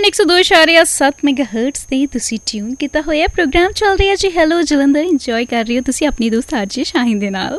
102.7 ਮੈਗਾਹਰਟਜ਼ ਤੇ ਤੁਸੀਂ ਟਿਊਨ ਕੀਤਾ ਹੋਇਆ। ਪ੍ਰੋਗਰਾਮ ਚੱਲ ਰਿਹਾ ਜੀ ਹੈਲੋ ਜਲੰਧਰ। ਇੰਜੋਏ ਕਰ ਰਹੇ ਹੋ ਤੁਸੀਂ ਆਪਣੀ ਦੋਸਤ ਆਰਜੇ ਸ਼ਾਹੀਨ ਦੇ ਨਾਲ।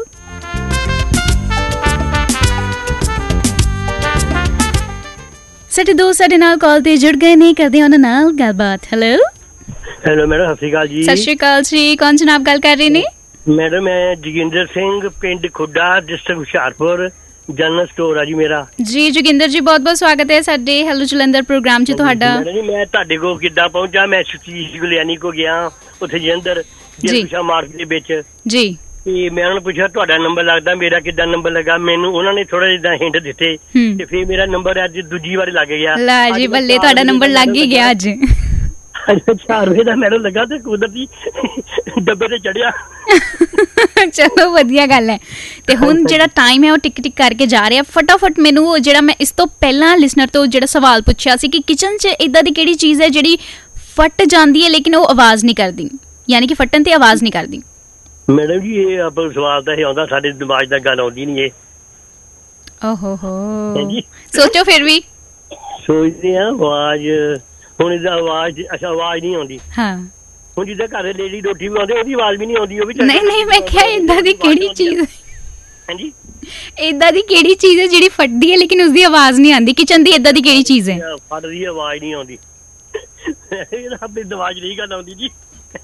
ਸਾਡੇ ਦੋਸਤ ਸਾਡੇ ਨਾਲ ਕਾਲ ਤੇ ਜੁੜ ਗਏ ਨੇ, ਕਰਦੇ ਉਹਨਾਂ ਨਾਲ ਗੱਲਬਾਤ। ਹੈਲੋ ਮੈਡਮ, ਸਤਿ ਸ਼੍ਰੀ ਅਕਾਲ ਜੀ। ਸਤਿ ਸ਼੍ਰੀ ਅਕਾਲ ਜੀ। ਕੌਣ ਜਨਾਬ ਗੱਲ ਕਰ ਰਹੇ ਨੇ? ਮੈਡਮ ਮੈਂ ਜੋਗਿੰਦਰ ਸਿੰਘ, ਪਿੰਡ ਖੁੱਡਾ, ਡਿਸਟ੍ਰਿਕਟ ਹੁਸ਼ਿਆਰਪੁਰ, ਜਨਰਲ ਸਟੋਰ ਆ ਜੀ ਮੇਰਾ। ਜੀ ਜੋਗਿੰਦਰ ਜੀ, ਬਹੁਤ ਬਹੁਤ ਸਵਾਗਤ ਹੈ ਸਾਡੇ ਹੈਲੋ ਜਲੰਧਰ ਪ੍ਰੋਗਰਾਮ 'ਚ ਤੁਹਾਡਾ। ਮੈਂ ਤੁਹਾਡੇ ਕੋਲ ਕਿੱਦਾਂ ਪਹੁੰਚਾ? ਮੈਂ ਸਤੀਸ਼ ਗੁਲਿਆਣੀ ਕੋ ਗਿਆ, ਉੱਥੇ ਜਲੰਧਰ ਮਾਰਕੀਟ ਦੇ ਵਿੱਚ ਜੀ। ਤੇ ਮੈਂ ਉਹਨਾਂ ਨੂੰ ਪੁੱਛਿਆ ਤੁਹਾਡਾ ਨੰਬਰ ਲੱਗਦਾ, ਮੇਰਾ ਕਿੱਦਾਂ ਨੰਬਰ ਲੱਗਾ? ਮੈਨੂੰ ਉਹਨਾਂ ਨੇ ਥੋੜਾ ਜਿਹਾ ਹਿੰਟ ਦਿੱਤੇ ਤੇ ਫਿਰ ਮੇਰਾ ਨੰਬਰ ਅੱਜ ਦੂਜੀ ਵਾਰ ਲੱਗ ਗਿਆ। ਲੈ ਜੀ ਬੱਲੇ, ਤੁਹਾਡਾ ਨੰਬਰ ਲੱਗ ਹੀ ਗਿਆ ਅੱਜ। 4 ਵਜੇ ਦਾ ਮੈਨੂੰ ਲੱਗਾ ਤੇ ਕੁਦਰਤੀ ਡੱਬੇ ਤੇ ਚੜਿਆ। ਚਲੋ ਵਧੀਆ ਗੱਲ ਹੈ। ਤੇ ਹੁਣ ਜਿਹੜਾ ਟਾਈਮ ਹੈ ਉਹ ਟਿਕ ਟਿਕ ਕਰਕੇ ਜਾ ਰਿਹਾ। ਫਟਾਫਟ ਮੈਨੂੰ ਜਿਹੜਾ ਮੈਂ ਇਸ ਤੋਂ ਪਹਿਲਾਂ ਲਿਸਨਰ ਤੋਂ ਜਿਹੜਾ ਸਵਾਲ ਪੁੱਛਿਆ ਸੀ ਕਿ ਕਿਚਨ 'ਚ ਏਦਾਂ ਦੀ ਕਿਹੜੀ ਚੀਜ਼ ਹੈ ਜਿਹੜੀ ਫਟ ਜਾਂਦੀ ਹੈ ਲੇਕਿਨ ਉਹ ਆਵਾਜ਼ ਨਹੀਂ ਕਰਦੀ, ਯਾਨੀ ਕਿ ਫਟਣ ਤੇ ਆਵਾਜ਼ ਨਹੀਂ ਕਰਦੀ? ਮੈਡਮ ਜੀ ਇਹ ਆਪਾਂ ਸਵਾਲ ਤਾਂ ਇਹ ਆਉਂਦਾ, ਸਾਡੇ ਦਿਮਾਗ ਦਾ ਗੱਲ ਆਉਂਦੀ ਨਹੀਂ ਇਹ। ਓਹੋ ਹੋ, ਸੋਚੋ ਫਿਰ ਵੀ। ਸੋਚਦੇ ਆ ਆਵਾਜ਼, ਹੁਣ ਇਹਦਾ ਆਵਾਜ਼, ਅੱਛਾ ਆਵਾਜ਼ ਨਹੀਂ ਆਉਂਦੀ। ਹਾਂ, ਹੁਣ ਜਿੱਦਾਂ ਘਰ ਲੇਡੀ ਰੋਟੀ ਬਣਾਉਂਦੇ ਉਹਦੀ ਆਵਾਜ਼ ਵੀ ਨਹੀਂ ਆਉਂਦੀ। ਉਹ ਵੀ ਨਹੀਂ ਮੈਂ ਕਿਹਾ ਏਦਾਂ ਦੀ ਕਿਹੜੀ ਚੀਜ਼? ਹਾਂਜੀ, ਏਦਾਂ ਦੀ ਕਿਹੜੀ ਚੀਜ਼ ਹੈ ਜਿਹੜੀ ਫਟਦੀ ਹੈ ਲੇਕਿਨ ਉਸਦੀ ਆਵਾਜ਼ ਨਹੀਂ ਆਉਂਦੀ? ਕਿਚਨ ਦੀ ਏਦਾਂ ਦੀ ਕਿਹੜੀ ਚੀਜ਼ ਹੈ ਫਟਦੀ ਆਵਾਜ਼ ਨਹੀਂ ਆਉਂਦੀ? ਇਹਦਾ ਆਪਣੀ ਦਿਮਾਗ ਨਹੀਂ ਗੱਲ ਆਉਂਦੀ ਜੀ।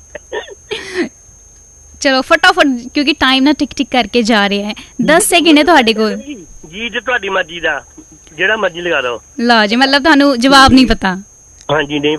ਚਲੋ ਫਟਾਫਟ, ਕਿਉਂਕਿ ਟਾਈਮ ਨਾ ਟਿਕ ਟਿਕ ਕਰਕੇ ਜਾ ਰਿਹਾ ਹੈ। 10 ਸੈਕਿੰਡ ਹੈ ਤੁਹਾਡੇ ਕੋਲ ਜੀ। ਤੇ ਤੁਹਾਡੀ ਮਰਜ਼ੀ ਦਾ ਜਿਹੜਾ ਮਰਜ਼ੀ ਲਗਾ ਦਿਓ। ਲਓ ਜੀ, ਮਤਲਬ ਤੁਹਾਨੂੰ ਜਵਾਬ ਨਹੀਂ ਪਤਾ? ਹਾਂਜੀ, ਨਹੀਂ